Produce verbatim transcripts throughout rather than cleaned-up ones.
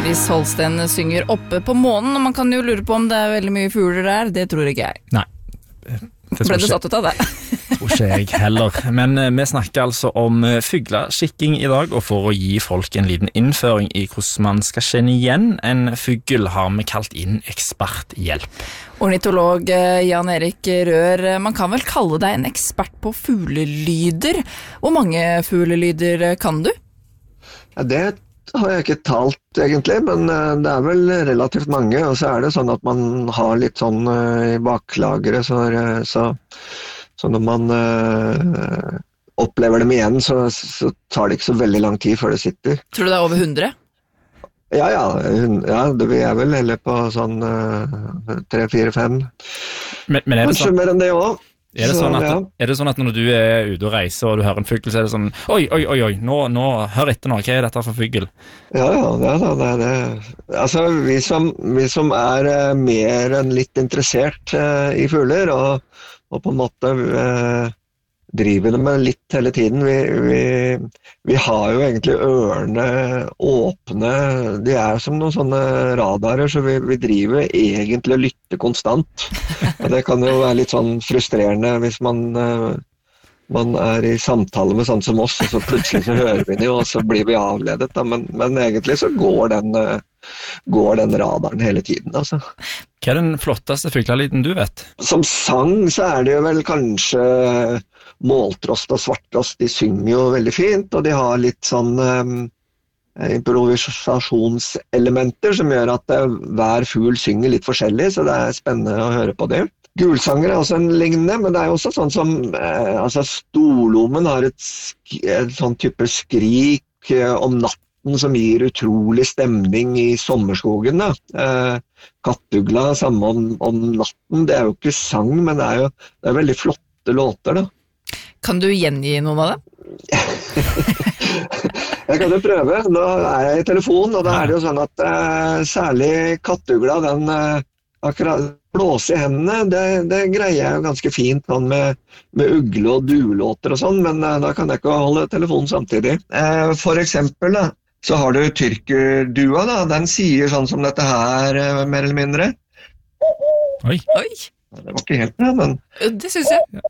hvis Holsten synger oppe på månen, og man kan jo lure på om det er veldig mye fugler der, det tror ikke jeg. Nei. Det Ble du satt ut av det? Tror ikke jeg heller. Men eh, vi snakker altså om eh, fugleskikking i dag, og for å gi folk en liten innføring i hvordan man skal kjenne igjen en fugl, har vi kalt inn eksperthjelp. Ornitolog eh, Jan Erik Rør, man kan vel kalle deg en ekspert på fuglelyder. Hvor mange fuglelyder kan du? Ja, det har jeg ikke talt egentlig, men det er vel relativt mange, og så er det sånn at man har litt sånn i baklagere, så, så, så når man uh, opplever dem igjen, så, så tar det ikke så veldig lang tid før det sitter. Tror du det er over hundre? Ja, ja, ja det vil jeg vel heller på sånn uh, tre, fire, fem. Men, men er det Kanskje sånn? mer enn det også. Er det, Så, sånn at, ja. er det sånn at når du er ute og reiser og du hører en fugl, så er det sånn Oi, oi, oi, oi, nå, nå, hør etter nå, hva er dette for fugl? Ja, ja, det, det, det, det. Altså, vi som, vi som er uh, mer enn litt interessert uh, i fugler, og, og på en måte uh, driver det med litt hele tiden, vi, vi, vi har jo egentlig ørene åpne, de er som noen sånne radarer, så vi, vi driver egentlig og lytter konstant. Og det kan jo være litt sånn frustrerende hvis man, uh, man er i samtale med sånn som oss, og så plutselig så hører vi det, og så blir vi avledet. Da. Men, men egentlig så går den, uh, går den radaren hele tiden. Altså. Hva er den flotteste fuglelyden du vet? Som sang så er det jo vel kanskje måltrost og svarttrost, de synger jo veldig fint, og de har litt sånn um, improvisasjonselementer som gjør at uh, hver fugl synger litt forskjellig, så det er spennende å høre på det. Gulsanger er også en lignende, men det er også sånn som uh, altså storlomen har et, sk- et sånn type skrik uh, om natten som gir utrolig stemning i sommerskogen. Da. Uh, Kattugla, samme om, om natten, det er jo ikke sang, men det er jo det er veldig flotte låter da. Kan du gjengi noen av dem? Jeg kan jo prøve. Nå er jeg i telefon, og da er det jo sånn at eh, særlig kattugla, den eh, akkurat blåse i hendene, det, det greier jeg jo ganske fint sånn med, med ugle- og duelåter og sånn, men eh, da kan jeg ikke holde telefonen samtidig. Eh, for eksempel da, så har du tyrkerdua da, den sier sånn som dette her, eh, mer eller mindre. Oi. Oi, Det var ikke helt bra, men det synes jeg.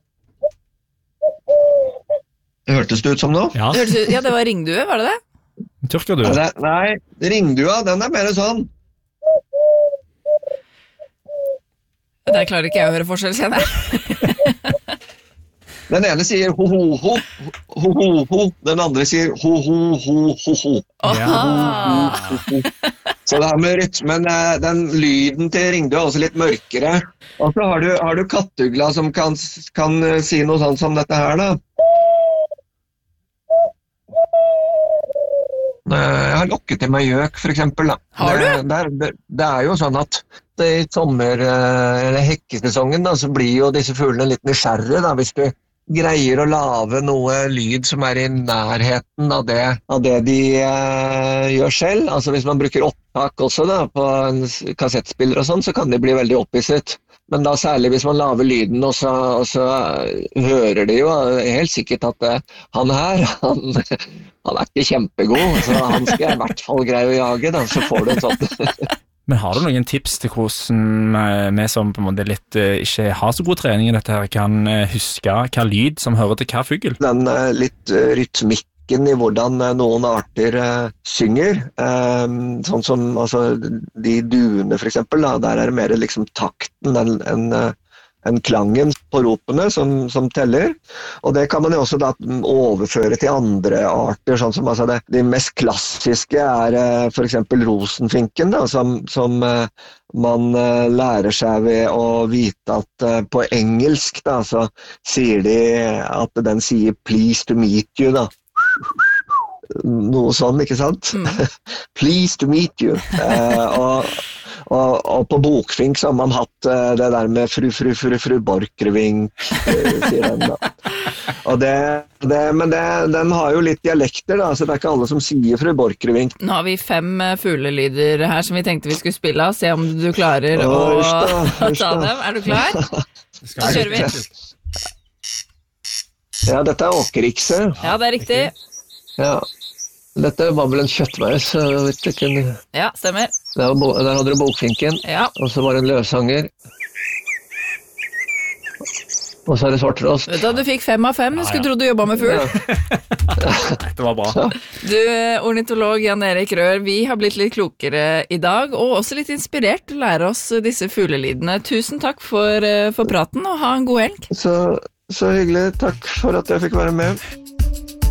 det hørtes det ut som nå. Ja, Det hørtes ut- Ja, det var ringdue, var det det? tyrker du. Ja, det, nei, ringdua, den er mer sånn. Der klarer ikke jeg å høre forskjell, kjenner jeg. Den ene sier ho-ho-ho, ho-ho-ho, den andre sier ho-ho-ho-ho-ho. Ah. Så det her med rytmen, eh, den lyden til ringdua er også litt mørkere. Og så har du, har du kattugla som kan, kan eh, si noe sånn som dette her da. Eh, Jeg har lokket til meg gjøk, for eksempel. Da. Har du? Det, det, er, det, det er jo sånn at i sommer- eh, eller hekkesesongen da, så blir jo disse fuglene litt nysgjerrige da, hvis du greier å lave noe lyd som er i nærheten av det, av det de eh, gjør selv. Altså hvis man bruker opptak også da, på en s- kassettspiller og sånn, så kan de bli veldig opphisset. Men da særlig hvis man laver lyden, og så, og så hører de jo helt sikkert at eh, han her, han, han er ikke kjempegod, så han skal jeg i hvert fall greie å jage, da, så får du en sånn. Men har du noen tips til hvordan eh, vi som på en måte litt eh, ikke har så god trening i dette her, kan eh, huske hva lyd som hører til hva fugl? Den eh, litt eh, rytmikken i hvordan eh, noen arter eh, synger, eh, sånn som altså, de duene for eksempel, da, der er det mer liksom takten enn en, eh, en klangen på ropene som, som teller, og det kan man jo også da overføre til andre arter, sånn som altså det, de mest klassiske er eh, for eksempel rosenfinken, da, som, som eh, man eh, lærer seg ved å vite at eh, på engelsk da, så sier de at den sier please to meet you da. Noe sånn, ikke sant? Mm. Please to meet you. Eh, og, og, og på bokfink så har man hatt eh, det der med fru, fru, fru, fru Borchgrevink, eh, sier den da. Og det, det, men det, den har jo litt dialekter da, så det er ikke alle som sier fru Borchgrevink. Nå har vi fem eh, fuglelyder her som vi tenkte vi skulle spille av. Se om du klarer å Å, usch da, usch ta da. dem. Er du klar? Da kjører vi. Ja, dette er åkerikse. Ja, det er riktig. Ja. Dette var vel en kjøttmeis, jeg vet ikke. Ja, stemmer. Der, var, der hadde du bokfinken, Ja. og så var det en løshanger. Og så er det svarttrost. Vet du, du fikk fem av fem, du skulle tro du jobbet med fugl. Ja. Det var bra. Du, ornitolog Jan Erik Rør, vi har blitt litt klokere i dag, og også litt inspirert til å lære oss disse fuglelydene. Tusen takk for, for praten, og ha en god helg. Så, så hyggelig. Takk for at jeg fikk være med.